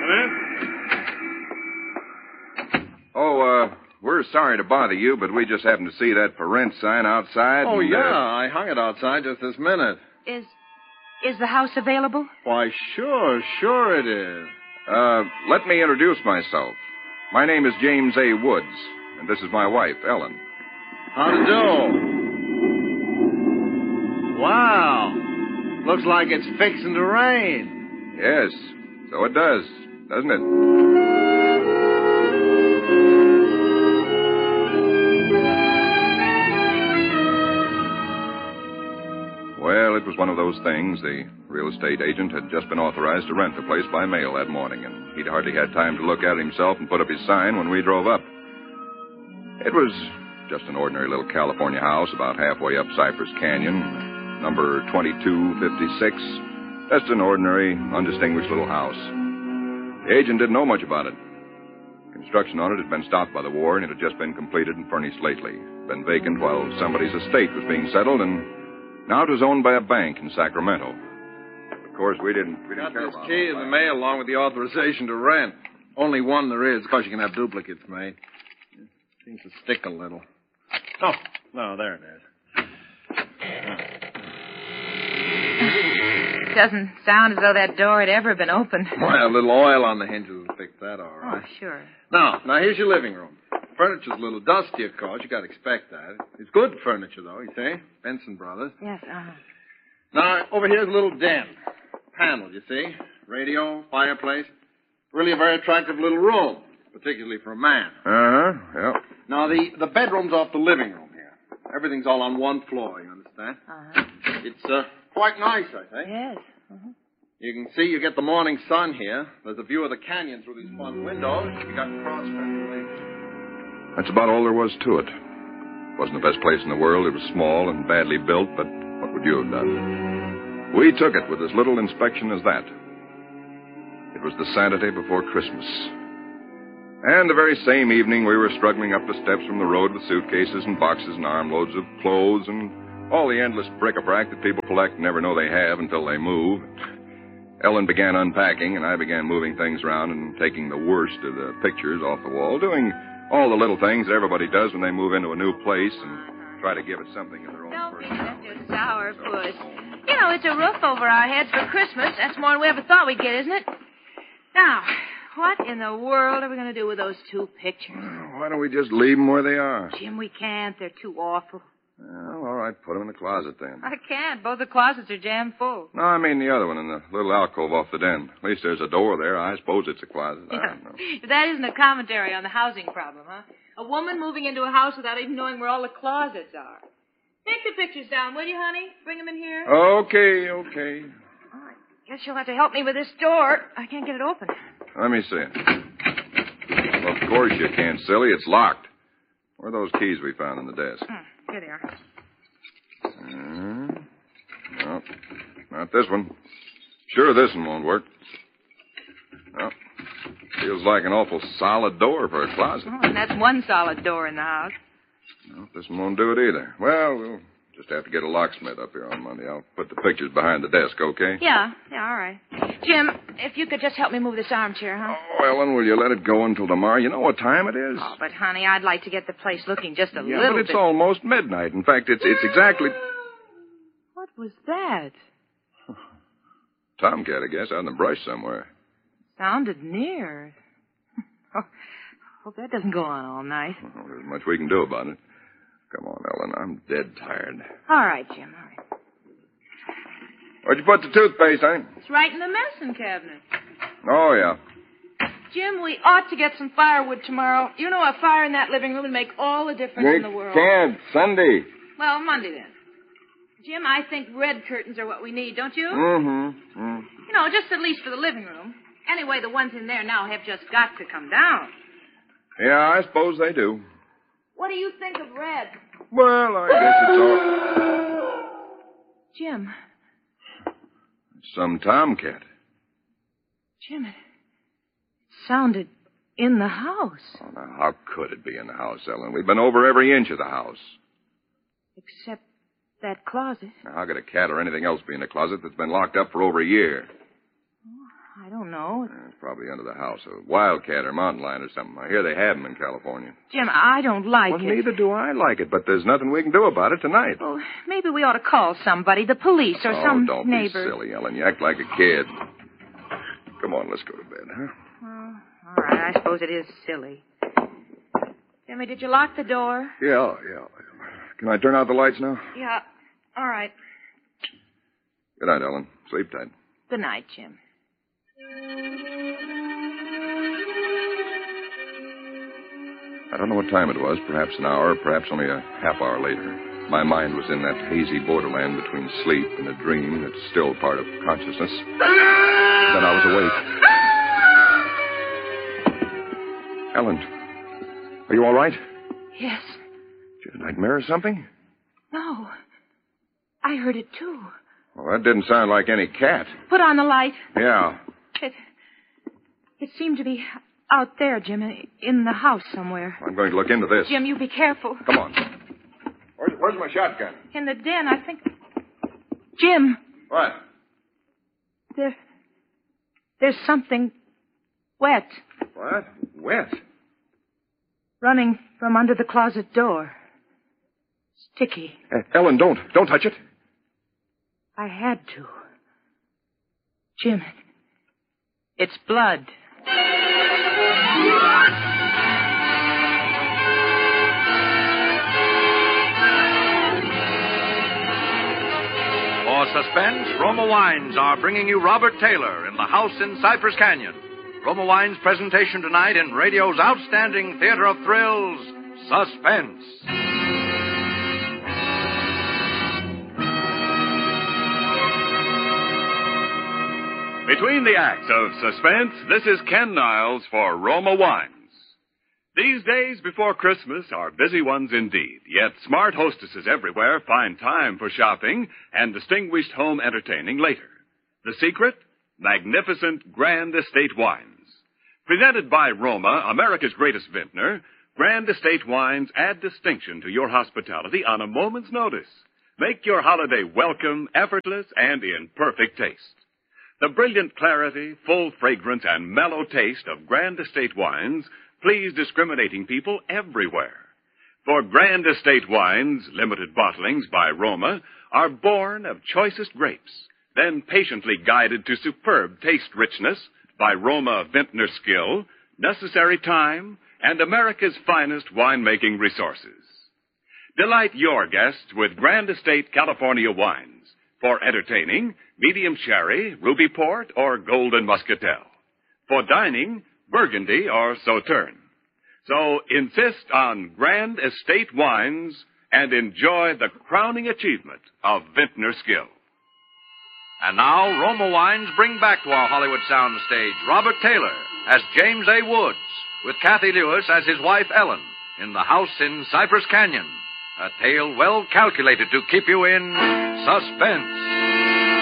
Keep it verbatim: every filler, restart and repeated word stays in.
Oh, uh, we're sorry to bother you, but we just happened to see that for rent sign outside. Oh, and, yeah, uh, I hung it outside just this minute. Is is the house available? Why, sure, sure it is. Uh, let me introduce myself. My name is James A. Woods, and this is my wife, Ellen. How to do? Wow. Looks like it's fixing to rain. Yes, so it does, doesn't it? Well, it was one of those things. The real estate agent had just been authorized to rent the place by mail that morning, and he'd hardly had time to look at it himself and put up his sign when we drove up. It was just an ordinary little California house about halfway up Cypress Canyon, number twenty-two fifty-six. Just an ordinary, undistinguished little house. The agent didn't know much about it. Construction on it had been stopped by the war, and it had just been completed and furnished lately. Been vacant while somebody's estate was being settled, and now it was owned by a bank in Sacramento. Of course, we didn't, we didn't Got care this about key in the mail along with the authorization to rent. Only one there is. Of course, you can have duplicates made. Seems to stick a little. Oh, no, there it is. It doesn't sound as though that door had ever been opened. Well, a little oil on the hinges will fix that all right. Oh, sure. Now, now here's your living room. Furniture's a little dusty, of course. You got to expect that. It's good furniture, though, you see. Benson Brothers. Yes, uh-huh. Now, over here's a little den. Panel, you see. Radio, fireplace. Really a very attractive little room, particularly for a man. Uh-huh, yeah. Now, the, the bedroom's off the living room here. Everything's all on one floor, you understand? Uh-huh. It's uh, quite nice, I think. Yes. Uh-huh. You can see you get the morning sun here. There's a view of the canyon through these front windows. You got cross ventilation. That's about all there was to it. It wasn't the best place in the world. It was small and badly built, but what would you have done? We took it with as little inspection as that. It was the Saturday before Christmas. And the very same evening, we were struggling up the steps from the road with suitcases and boxes and armloads of clothes and all the endless bric-a-brac that people collect and never know they have until they move. Ellen began unpacking, and I began moving things around and taking the worst of the pictures off the wall, doing all the little things that everybody does when they move into a new place and try to give it something of their own Don't be personality. such a sourpuss. You know, it's a roof over our heads for Christmas. That's more than we ever thought we'd get, isn't it? Now, what in the world are we going to do with those two pictures? Why don't we just leave them where they are? Jim, we can't. They're too awful. Well, all right, put them in the closet then. I can't. Both the closets are jammed full. No, I mean the other one in the little alcove off the den. At least there's a door there. I suppose it's a closet. I don't know. If that isn't a commentary on the housing problem, huh? A woman moving into a house without even knowing where all the closets are. Take the pictures down, will you, honey? Bring them in here. Okay, okay. Oh, I guess you'll have to help me with this door. I can't get it open. Let me see it. Well, of course you can't, silly. It's locked. Where are those keys we found on the desk? Hmm, here they are. Uh, no, not this one. Sure, this one won't work. No. Feels like an awful solid door for a closet. Oh, and that's one solid door in the house. No, this one won't do it either. Well, we'll just have to get a locksmith up here on Monday. I'll put the pictures behind the desk, okay? Yeah, yeah, all right. Jim, if you could just help me move this armchair, huh? Oh, Ellen, will you let it go until tomorrow? You know what time it is? Oh, but, honey, I'd like to get the place looking just a yeah, little but it's bit... almost midnight. In fact, it's it's exactly... What was that? Tomcat, I guess, out in the brush somewhere. Sounded near. Oh, hope that doesn't go on all night. Well, there's much we can do about it. Come on, Ellen. I'm dead tired. All right, Jim, all right. Where'd you put the toothpaste, honey? It's right in the medicine cabinet. Oh, yeah. Jim, we ought to get some firewood tomorrow. You know, a fire in that living room would make all the difference in the world. Can't. Sunday. Well, Monday then. Jim, I think red curtains are what we need, don't you? Mm-hmm. Mm. You know, just at least for the living room. Anyway, the ones in there now have just got to come down. Yeah, I suppose they do. What do you think of red? Well, I guess it's all... Jim. Some tomcat. Jim, it sounded in the house. Oh, now, how could it be in the house, Ellen? We've been over every inch of the house. Except that closet. Now, how could a cat or anything else be in a closet that's been locked up for over a year? I don't know. Uh, probably under the house. A wildcat or mountain lion or something. I hear they have them in California. Jim, I don't like Well, it. neither do I like it, but there's nothing we can do about it tonight. Well, maybe we ought to call somebody, the police or oh, some don't neighbor. be silly, Ellen. You act like a kid. Come on, let's go to bed, huh? Oh, all right, I suppose it is silly. Jimmy, did you lock the door? Yeah, yeah. Can I turn out the lights now? Yeah. All right. Good night, Ellen. Sleep tight. Good night, Jim. I don't know what time it was, perhaps an hour, perhaps only a half hour later. My mind was in that hazy borderland between sleep and a dream that's still part of consciousness. Then I was awake. Ellen, are you all right? Yes. Did you have a nightmare or something? No. I heard it, too. Well, that didn't sound like any cat. Put on the light. Yeah. It, it seemed to be out there, Jim, in the house somewhere. I'm going to look into this. Jim, you be careful. Come on. Where's, where's my shotgun? In the den, I think. Jim. What? There. There's something wet. What? Wet? Running from under the closet door. Sticky. Uh, Ellen, don't. Don't touch it. I had to. Jim, it's blood. For suspense, Roma Wines are bringing you Robert Taylor in The House in Cypress Canyon. Roma Wines' presentation tonight in radio's outstanding theater of thrills, Suspense. Between the acts of Suspense, this is Ken Niles for Roma Wines. These days before Christmas are busy ones indeed, yet smart hostesses everywhere find time for shopping and distinguished home entertaining later. The secret? Magnificent Grand Estate Wines. Presented by Roma, America's greatest vintner, Grand Estate Wines add distinction to your hospitality on a moment's notice. Make your holiday welcome, effortless, and in perfect taste. The brilliant clarity, full fragrance, and mellow taste of Grand Estate Wines please discriminating people everywhere. For Grand Estate Wines, limited bottlings by Roma, are born of choicest grapes, then patiently guided to superb taste richness by Roma vintner skill, necessary time, and America's finest winemaking resources. Delight your guests with Grand Estate California wines. For entertaining, medium sherry, ruby port, or golden muscatel. For dining, Burgundy or Sauterne. So insist on Grand Estate Wines and enjoy the crowning achievement of vintner skill. And now, Roma Wines bring back to our Hollywood soundstage Robert Taylor as James A. Woods, with Kathy Lewis as his wife Ellen, in The House in Cypress Canyon. A tale well calculated to keep you in suspense.